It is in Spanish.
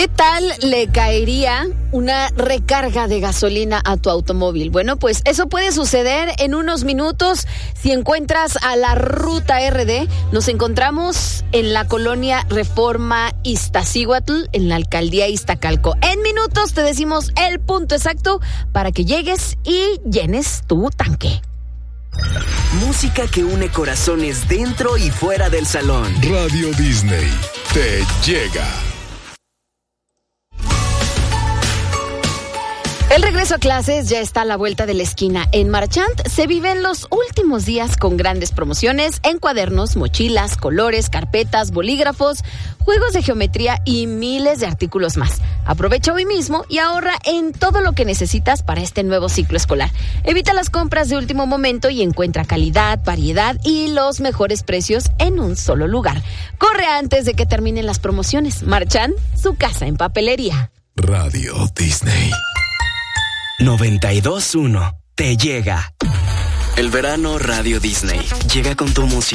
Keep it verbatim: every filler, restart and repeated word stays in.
¿Qué tal le caería una recarga de gasolina a tu automóvil? Bueno, pues eso puede suceder en unos minutos si encuentras a la Ruta R D. Nos encontramos en la colonia Reforma Iztaccíhuatl, en la alcaldía Iztacalco. En minutos te decimos el punto exacto para que llegues y llenes tu tanque. Música que une corazones dentro y fuera del salón. Radio Disney te llega. El regreso a clases ya está a la vuelta de la esquina. En Marchant se viven los últimos días con grandes promociones en cuadernos, mochilas, colores, carpetas, bolígrafos, juegos de geometría y miles de artículos más. Aprovecha hoy mismo y ahorra en todo lo que necesitas para este nuevo ciclo escolar. Evita las compras de último momento y encuentra calidad, variedad y los mejores precios en un solo lugar. Corre antes de que terminen las promociones. Marchant, su casa en papelería. Radio Disney noventa y dos punto uno te llega. El verano Radio Disney llega con tu música.